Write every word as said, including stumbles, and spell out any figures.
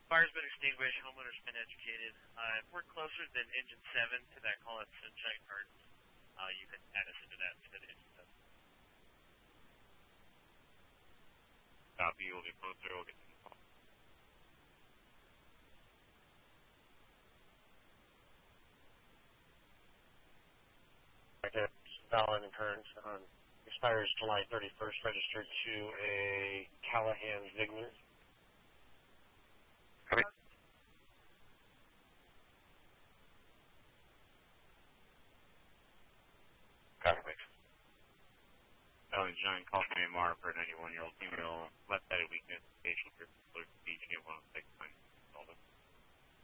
Fire's been extinguished. Homeowner's been educated. Uh, if we're closer than engine seven to that call at Sunshine Gardens, uh, you can add us into that instead of engine seven. Copy. We'll get closer. We'll get to the call. Okay. Valid occurrence on expires July thirty-first, registered to a Callahan Ziegler. Copy. Copy. Valley Giant call from A M R for a ninety-one-year-old female left-sided weakness, facial grip, alert to D J one oh six.